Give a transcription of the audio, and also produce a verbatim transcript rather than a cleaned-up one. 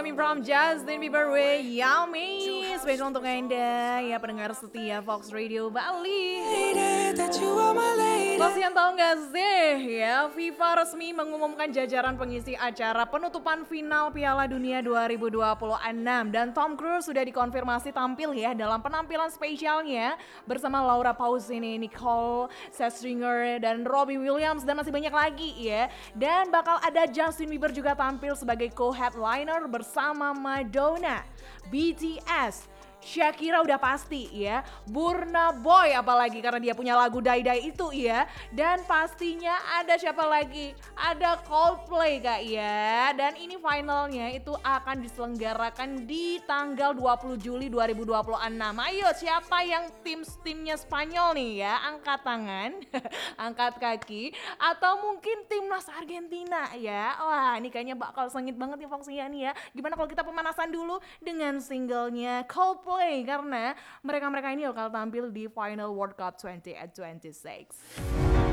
coming from Justin Bieber with Yummy. Spesial untuk Anda ya pendengar setia Fox Radio Bali. Kalian tahu gak sih ya, FIFA resmi mengumumkan jajaran pengisi acara penutupan final Piala Dunia dua ribu dua puluh enam. Dan Tom Cruise sudah dikonfirmasi tampil ya dalam penampilan spesialnya bersama Laura Pausini, Nicole Scherzinger, dan Robbie Williams, dan masih banyak lagi ya. Dan bakal ada Justin Bieber juga tampil sebagai co-headliner bersama Madonna, B T S, Shakira udah pasti ya, Burna Boy apalagi karena dia punya lagu Die Die itu ya. Dan pastinya ada siapa lagi? Ada Coldplay kak ya. Dan ini finalnya itu akan diselenggarakan di tanggal dua puluh Juli dua ribu dua puluh enam. Ayo siapa yang tim timnya Spanyol nih ya, angkat tangan, angkat kaki. Atau mungkin timnas Argentina ya. Wah ini kayaknya bakal sengit banget nih Foxia nih ya. Gimana kalau kita pemanasan dulu dengan singlenya Coldplay, karena mereka-mereka ini bakal tampil di final World Cup dua ribu dua puluh enam.